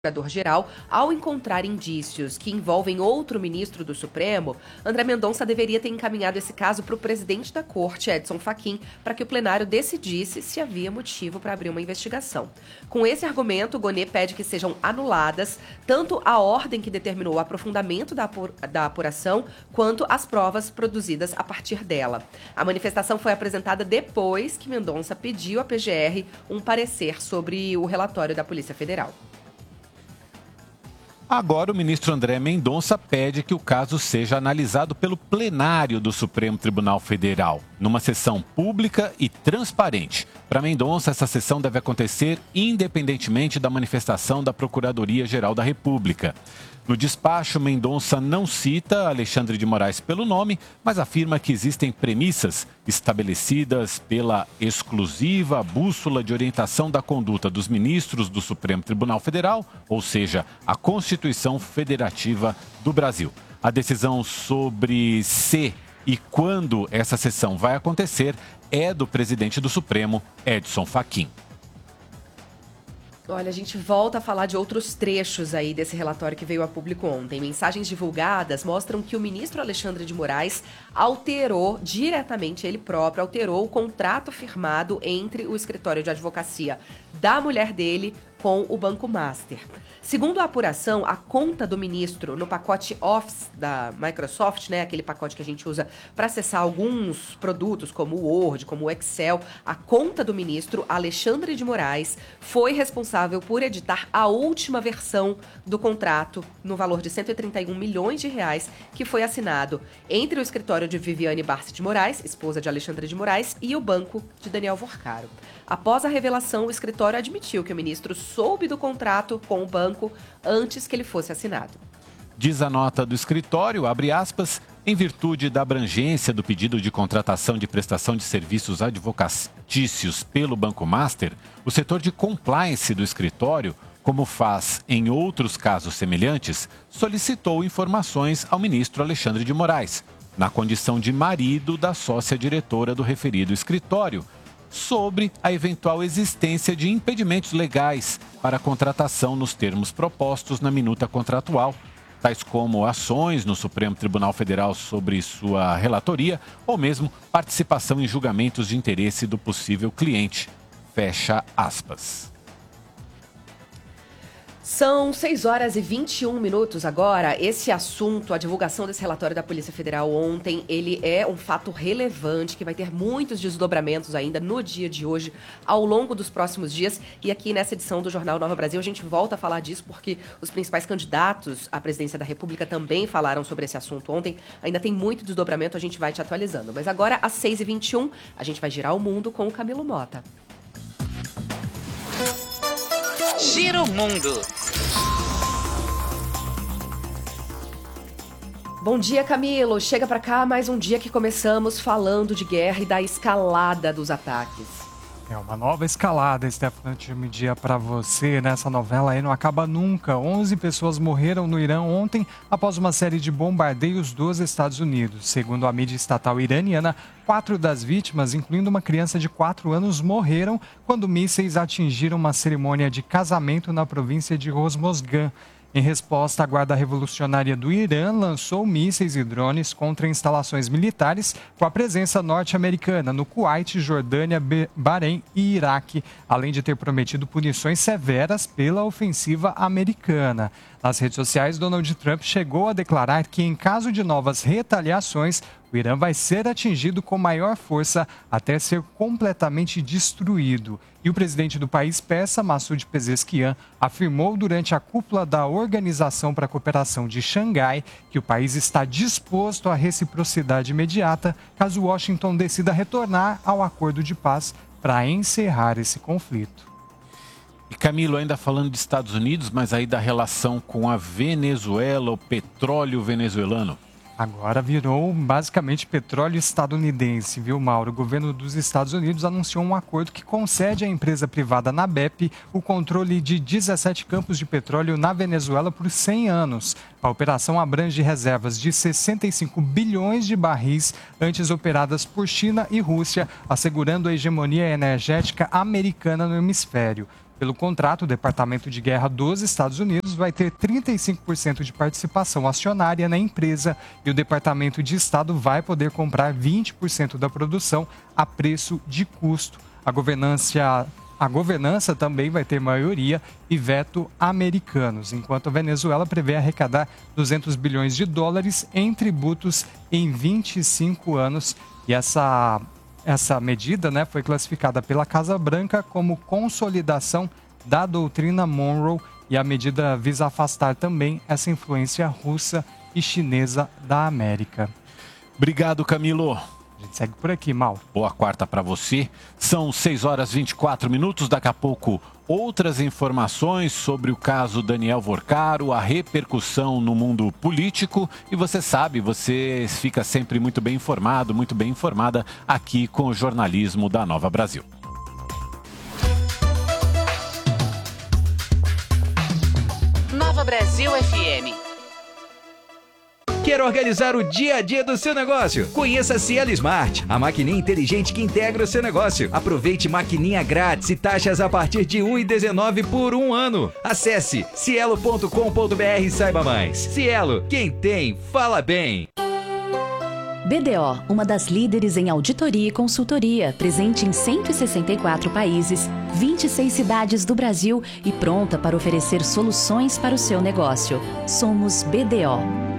Procurador-Geral, ao encontrar indícios que envolvem outro ministro do Supremo, André Mendonça deveria ter encaminhado esse caso para o presidente da Corte, Edson Fachin, para que o plenário decidisse se havia motivo para abrir uma investigação. Com esse argumento, o Gonê pede que sejam anuladas tanto a ordem que determinou o aprofundamento da apuração, quanto as provas produzidas a partir dela. A manifestação foi apresentada depois que Mendonça pediu à PGR um parecer sobre o relatório da Polícia Federal. Agora, o ministro André Mendonça pede que o caso seja analisado pelo plenário do Supremo Tribunal Federal, numa sessão pública e transparente. Para Mendonça, essa sessão deve acontecer independentemente da manifestação da Procuradoria-Geral da República. No despacho, Mendonça não cita Alexandre de Moraes pelo nome, mas afirma que existem premissas estabelecidas pela exclusiva bússola de orientação da conduta dos ministros do Supremo Tribunal Federal, ou seja, a Constituição Federativa do Brasil. A decisão sobre se e quando essa sessão vai acontecer é do presidente do Supremo, Edson Fachin. Olha, a gente volta a falar de outros trechos aí desse relatório que veio a público ontem. Mensagens divulgadas mostram que o ministro Alexandre de Moraes alterou diretamente, ele próprio alterou o contrato firmado entre o escritório de advocacia da mulher dele com o Banco Master. Segundo a apuração, a conta do ministro no pacote Office da Microsoft, né, aquele pacote que a gente usa para acessar alguns produtos como o Word, como o Excel, a conta do ministro Alexandre de Moraes foi responsável por editar a última versão do contrato no valor de 131 milhões de reais que foi assinado entre o escritório de Viviane Barsi de Moraes, esposa de Alexandre de Moraes, e o banco de Daniel Vorcaro. Após a revelação, o escritório admitiu que o ministro soube do contrato com o banco antes que ele fosse assinado. Diz a nota do escritório, abre aspas, em virtude da abrangência do pedido de contratação de prestação de serviços advocatícios pelo Banco Master, o setor de compliance do escritório, como faz em outros casos semelhantes, solicitou informações ao ministro Alexandre de Moraes, na condição de marido da sócia diretora do referido escritório, sobre a eventual existência de impedimentos legais para a contratação nos termos propostos na minuta contratual, tais como ações no Supremo Tribunal Federal sobre sua relatoria ou mesmo participação em julgamentos de interesse do possível cliente. Fecha aspas. São 6 horas e 21 minutos agora. Esse assunto, a divulgação desse relatório da Polícia Federal ontem, ele é um fato relevante que vai ter muitos desdobramentos ainda no dia de hoje, ao longo dos próximos dias. E aqui nessa edição do Jornal Nova Brasil a gente volta a falar disso porque os principais candidatos à presidência da República também falaram sobre esse assunto ontem. Ainda tem muito desdobramento, a gente vai te atualizando. Mas agora, às 6h21, a gente vai girar o mundo com o Camilo Mota. Gira o mundo. Bom dia, Camilo. Chega pra cá mais um dia que começamos falando de guerra e da escalada dos ataques. É uma nova escalada, Stephanie, último dia para você. Nessa novela aí não acaba nunca. 11 pessoas morreram no Irã ontem após uma série de bombardeios dos Estados Unidos. Segundo a mídia estatal iraniana, 4 das vítimas, incluindo uma criança de 4 anos, morreram quando mísseis atingiram uma cerimônia de casamento na província de Hormozgan. Em resposta, a Guarda Revolucionária do Irã lançou mísseis e drones contra instalações militares com a presença norte-americana no Kuwait, Jordânia, Bahrein e Iraque, além de ter prometido punições severas pela ofensiva americana. Nas redes sociais, Donald Trump chegou a declarar que, em caso de novas retaliações, o Irã vai ser atingido com maior força até ser completamente destruído. E o presidente do país persa, Massoud Pezeshkian, afirmou durante a cúpula da Organização para a Cooperação de Xangai que o país está disposto à reciprocidade imediata caso Washington decida retornar ao acordo de paz para encerrar esse conflito. E Camilo, ainda falando de Estados Unidos, mas aí da relação com a Venezuela, o petróleo venezuelano. Agora virou basicamente petróleo estadunidense, viu, Mauro? O governo dos Estados Unidos anunciou um acordo que concede à empresa privada NABEP o controle de 17 campos de petróleo na Venezuela por 100 anos. A operação abrange reservas de 65 bilhões de barris antes operadas por China e Rússia, assegurando a hegemonia energética americana no hemisfério. Pelo contrato, o Departamento de Guerra dos Estados Unidos vai ter 35% de participação acionária na empresa e o Departamento de Estado vai poder comprar 20% da produção a preço de custo. A governança também vai ter maioria e veto americanos, enquanto a Venezuela prevê arrecadar 200 bilhões de dólares em tributos em 25 anos. E essa medida, né, foi classificada pela Casa Branca como consolidação da doutrina Monroe e a medida visa afastar também essa influência russa e chinesa da América. Obrigado, Camilo. A gente segue por aqui, Mauro. Boa quarta para você. São 6 horas e 24 minutos. Daqui a pouco, outras informações sobre o caso Daniel Vorcaro, a repercussão no mundo político. E você sabe, você fica sempre muito bem informado, muito bem informada aqui com o jornalismo da Nova Brasil. Nova Brasil FM. Quer organizar o dia a dia do seu negócio? Conheça a Cielo Smart, a maquininha inteligente que integra o seu negócio. Aproveite maquininha grátis e taxas a partir de R$ 1,19 por 1 ano. Acesse cielo.com.br e saiba mais. Cielo, quem tem, fala bem. BDO, uma das líderes em auditoria e consultoria, presente em 164 países, 26 cidades do Brasil e pronta para oferecer soluções para o seu negócio. Somos BDO.